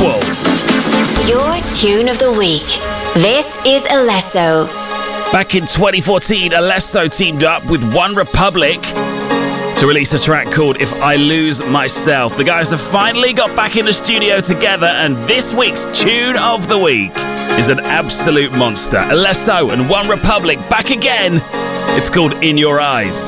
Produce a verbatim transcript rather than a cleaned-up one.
equal. Your tune of the week. This is Alesso. Back in twenty fourteen, Alesso teamed up with One Republic to release a track called If I Lose Myself. The guys have finally got back in the studio together, and this week's tune of the week is an absolute monster. Alesso and One Republic back again. It's called In Your Eyes.